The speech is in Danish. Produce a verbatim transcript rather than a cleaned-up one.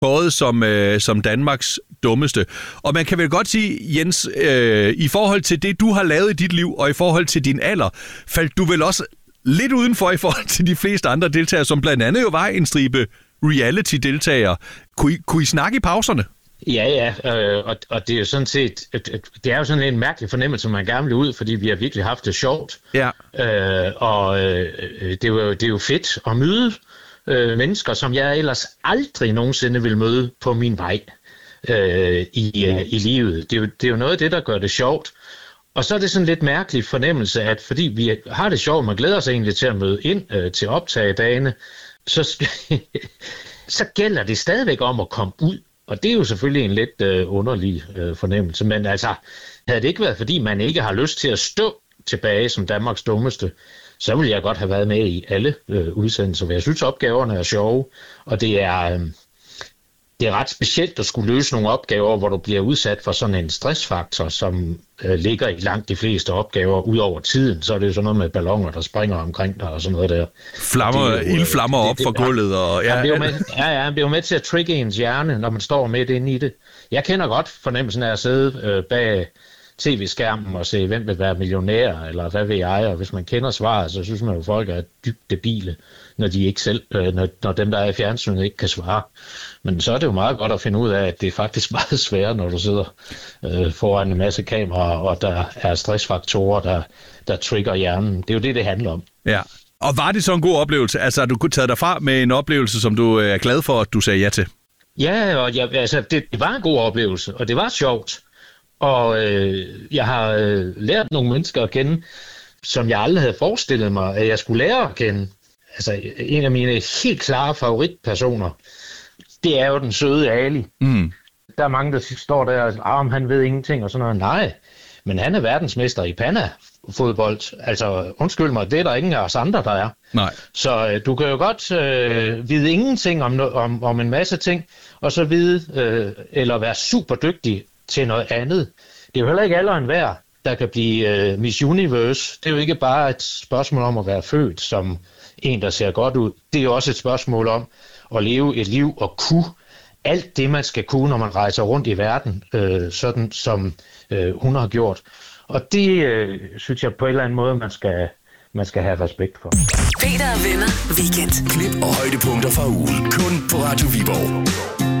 kåret som, øh, som Danmarks dummeste. Og man kan vel godt sige, Jens, øh, i forhold til det, du har lavet i dit liv, og i forhold til din alder, faldt du vel også lidt udenfor i forhold til de fleste andre deltagere, som blandt andet jo var en stribe reality-deltagere. Kunne I, kunne I snakke i pauserne? Ja, ja, øh, og, og det er jo sådan set, det er jo sådan en mærkelig fornemmelse, man gerne vil ud, fordi vi har virkelig haft det sjovt. Ja. Øh, og øh, det, er jo, det er jo fedt at møde øh, mennesker, som jeg ellers aldrig nogensinde vil møde på min vej øh, i, øh, i livet. Det er, jo, det er jo noget af det, der gør det sjovt. Og så er det sådan en lidt mærkelig fornemmelse, at fordi vi har det sjovt, man glæder sig egentlig til at møde ind øh, til optagedagene, så, så gælder det stadigvæk om at komme ud. Og det er jo selvfølgelig en lidt øh, underlig øh, fornemmelse, men altså, havde det ikke været, fordi man ikke har lyst til at stå tilbage som Danmarks dummeste, så ville jeg godt have været med i alle øh, udsendelser. Jeg synes, opgaverne er sjove, og det er, øh, det er ret specielt at skulle løse nogle opgaver, hvor du bliver udsat for sådan en stressfaktor, som øh, ligger i langt de fleste opgaver ud over tiden. Så er det jo sådan noget med balloner, der springer omkring dig og sådan noget der. Flammer, jo, ildflammer op fra gulvet. Og, ja, ja, det er med, ja, ja, det er jo med til at trigge ens hjerne, når man står midt inde i det. Jeg kender godt fornemmelsen af at sidde øh, bag tv-skærmen og se, hvem vil være millionær, eller hvad vil jeg, og hvis man kender svaret, så synes man jo, at folk er dybt debile, når de ikke selv, øh, når, når dem, der er i fjernsynet, ikke kan svare. Men så er det jo meget godt at finde ud af, at det er faktisk meget sværere, når du sidder øh, foran en masse kameraer, og der er stressfaktorer, der, der trigger hjernen. Det er jo det, det handler om. Ja, og var det så en god oplevelse? Altså, du kunne tage dig fra med en oplevelse, som du er glad for, at du sagde ja til? Ja, og jeg, altså, det, det var en god oplevelse, og det var sjovt. Og øh, jeg har øh, lært nogle mennesker at kende, som jeg aldrig havde forestillet mig, at jeg skulle lære at kende. Altså, en af mine helt klare favoritpersoner, det er jo den søde Ali. Mm. Der er mange, der står der og siger, ah, han ved ingenting og sådan noget. Nej, men han er verdensmester i panna-fodbold. Altså, undskyld mig, det er der ingen af os andre, der er. Nej. Så øh, du kan jo godt øh, vide ingenting om, om, om en masse ting, og så vide, øh, eller være super dygtig til noget andet. Det er jo heller ikke alle og enhver, der kan blive uh, Miss Universe. Det er jo ikke bare et spørgsmål om at være født som en, der ser godt ud. Det er jo også et spørgsmål om at leve et liv og kunne alt det, man skal kunne, når man rejser rundt i verden, øh, sådan som øh, hun har gjort. Og det øh, synes jeg på en eller anden måde, man skal, man skal have respekt for. Peter og Venner Weekend. Klip og højdepunkter fra ugen. Kun på Radio Viborg.